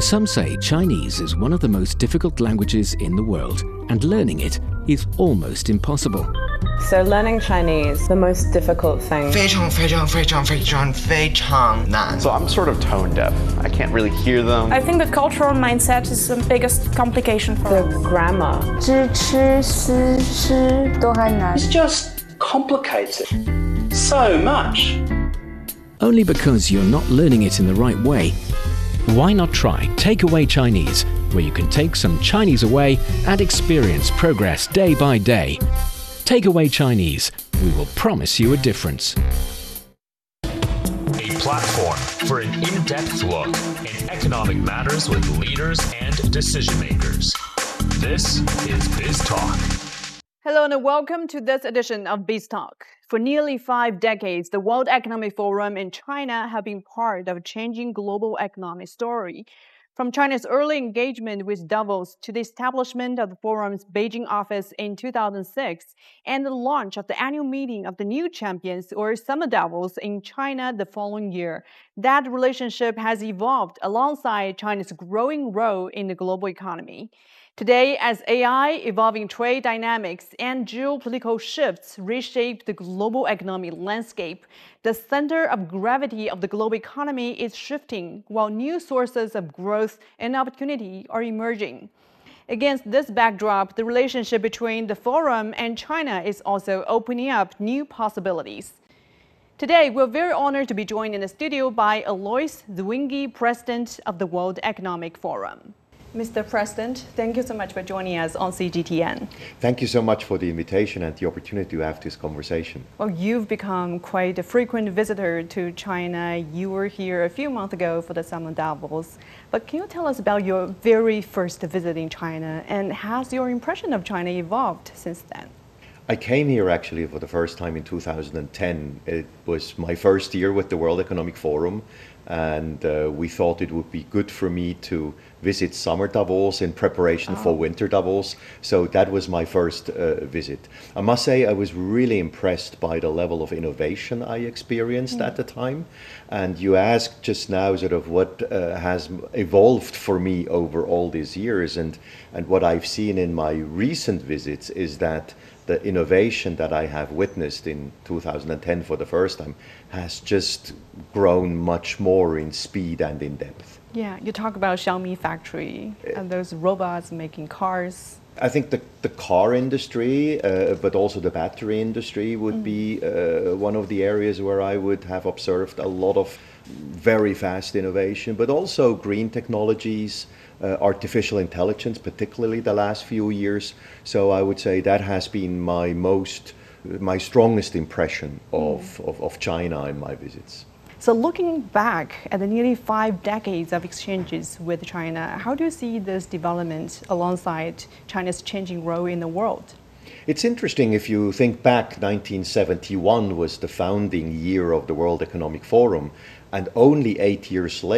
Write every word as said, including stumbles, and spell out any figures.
Some say Chinese is one of the most difficult languages in the world, and learning it is almost impossible. So learning Chinese, the most difficult thing. 非常非常非常非常非常难. So I'm sort of tone deaf. I can't really hear them. I think the cultural mindset is the biggest complication for The us. grammar. 知吃思吃都还难。 It's just complicated so much. Only because you're not learning it in the right way. Why not try Takeaway Chinese, where you can take some Chinese away and experience progress day by day. Takeaway Chinese, we will promise you a difference. A platform for an in-depth look in economic matters with leaders and decision makers. This is Biz Talk. Hello and welcome to this edition of Biz Talk. For nearly five decades, the World Economic Forum and China have been part of a changing global economic story. From China's early engagement with Davos to the establishment of the forum's Beijing office in two thousand six and the launch of the annual meeting of the new champions, or Summer Davos, in China the following year, that relationship has evolved alongside China's growing role in the global economy. Today, as A I, evolving trade dynamics, and geopolitical shifts reshape the global economic landscape, the center of gravity of the global economy is shifting, while new sources of growth and opportunity are emerging. Against this backdrop, the relationship between the Forum and China is also opening up new possibilities. Today, we're very honored to be joined in the studio by Alois Zwingli, President of the World Economic Forum. Mister President, thank you so much for joining us on C G T N. Thank you so much for the invitation and the opportunity to have this conversation. Well, you've become quite a frequent visitor to China. You were here a few months ago for the Summer Davos. But can you tell us about your very first visit in China, and has your impression of China evolved since then? I came here actually for the first time in two thousand ten. It was my first year with the World Economic Forum, and uh, we thought it would be good for me to visit Summer Davos in preparation oh. for Winter Davos. So that was my first uh, visit. I must say I was really impressed by the level of innovation I experienced mm. at the time. And you asked just now sort of what uh, has evolved for me over all these years, and, and what I've seen in my recent visits is that the innovation that I have witnessed in two thousand ten for the first time has just grown much more in speed and in depth. Yeah, you talk about Xiaomi factory and those robots making cars. I think the, the car industry, uh, but also the battery industry would mm. be uh, one of the areas where I would have observed a lot of very fast innovation, but also green technologies, uh, artificial intelligence, particularly the last few years. So I would say that has been my most, my strongest impression of, mm. of, of China in my visits. So looking back at the nearly five decades of exchanges with China, how do you see this development alongside China's changing role in the world? It's interesting if you think back, nineteen seventy-one was the founding year of the World Economic Forum, and only eight years later,